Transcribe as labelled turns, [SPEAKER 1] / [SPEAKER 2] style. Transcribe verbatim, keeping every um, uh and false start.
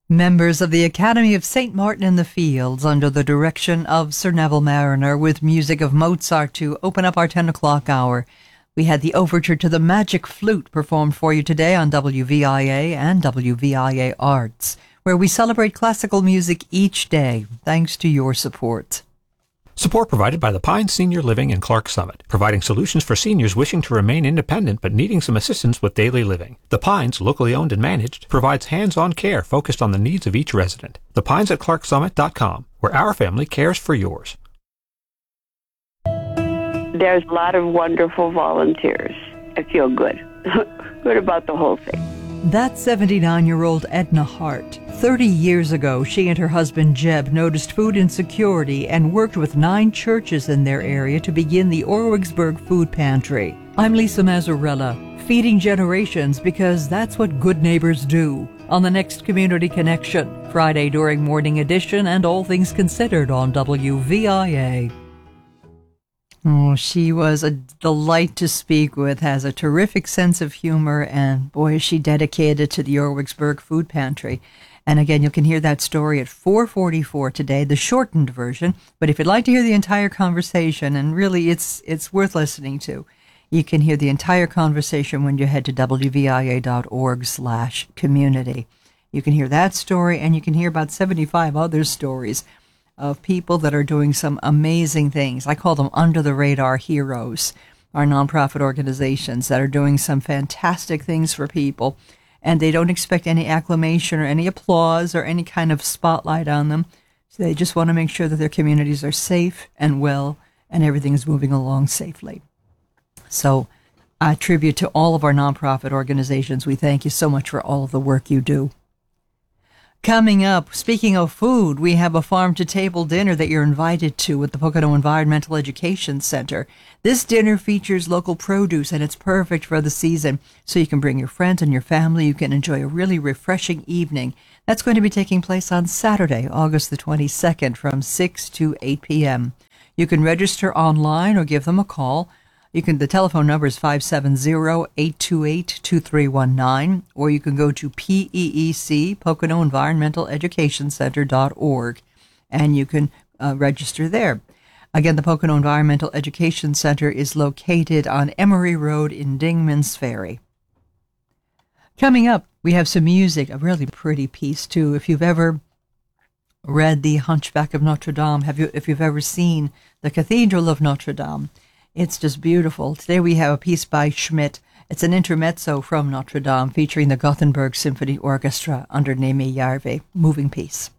[SPEAKER 1] Members of the Academy of Saint Martin in the Fields, under the direction of Sir Neville Mariner, with music of Mozart to open up our ten o'clock hour. We had the overture to the Magic Flute performed for you today on W V I A and W V I A Arts, where we celebrate classical music each day, thanks to your support.
[SPEAKER 2] Support provided by the Pines Senior Living in Clark Summit, providing solutions for seniors wishing to remain independent but needing some assistance with daily living. The Pines, locally owned and managed, provides hands-on care focused on the needs of each resident. The Pines at clark summit dot com, where our family cares for yours.
[SPEAKER 3] There's a lot of wonderful volunteers. I feel good. Good about the whole thing.
[SPEAKER 1] That's seventy-nine-year-old Edna Hart. Thirty years ago, she and her husband Jeb noticed food insecurity and worked with nine churches in their area to begin the Orwigsburg Food Pantry. I'm Lisa Mazzarella, feeding generations because that's what good neighbors do. On the next Community Connection, Friday during Morning Edition and All Things Considered on W V I A. Oh, she was a delight to speak with, has a terrific sense of humor, and boy, is she dedicated to the Orwigsburg Food Pantry. And again, you can hear that story at four forty-four today, the shortened version. But if you'd like to hear the entire conversation, and really it's it's worth listening to, you can hear the entire conversation when you head to W V I A dot org slash community. You can hear that story, and you can hear about seventy-five other stories of people that are doing some amazing things. I call them under-the-radar heroes, our nonprofit organizations that are doing some fantastic things for people, and they don't expect any acclamation or any applause or any kind of spotlight on them. So they just want to make sure that their communities are safe and well, and everything is moving along safely. So a tribute to all of our nonprofit organizations. We thank you so much for all of the work you do. Coming up, speaking of food, we have a farm-to-table dinner that you're invited to at the Pocono Environmental Education Center. This dinner features local produce, and it's perfect for the season, so you can bring your friends and your family. You can enjoy a really refreshing evening. That's going to be taking place on Saturday, August the twenty-second, from six to eight p.m. You can register online or give them a call. You can. The telephone number is five seven zero, eight two eight, two three one nine, or you can go to P E E C, Pocono Environmental Education Center dot org, and you can uh, register there. Again, the Pocono Environmental Education Center is located on Emery Road in Dingman's Ferry. Coming up, we have some music, a really pretty piece, too. If you've ever read The Hunchback of Notre Dame, have you? If you've ever seen the Cathedral of Notre Dame, it's just beautiful. Today we have a piece by Schmidt. It's an intermezzo from Notre Dame featuring the Gothenburg Symphony Orchestra under Nemi Järvi. Moving piece.